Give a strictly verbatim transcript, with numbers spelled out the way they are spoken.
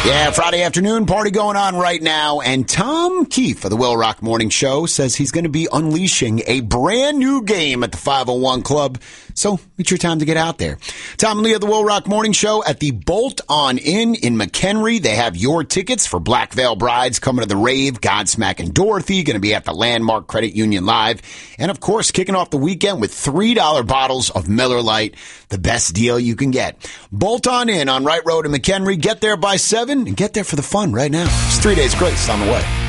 Yeah, Friday afternoon party going on right now, and Tom Keefe of the Will Rock Morning Show says he's going to be unleashing a brand new game at the five oh one Club, so it's your time to get out there. Tom and Lee of the Will Rock Morning Show at the Bolt On Inn in McHenry. They have your tickets for Black Veil Brides coming to the rave, Godsmack and Dorothy, going to be at the Landmark Credit Union Live, and of course, kicking off the weekend with three dollar bottles of Miller Lite, the best deal you can get. Bolt On Inn on Wright Road in McHenry. Get there by seven and get there for the fun right now. It's Three Days Grace on the way.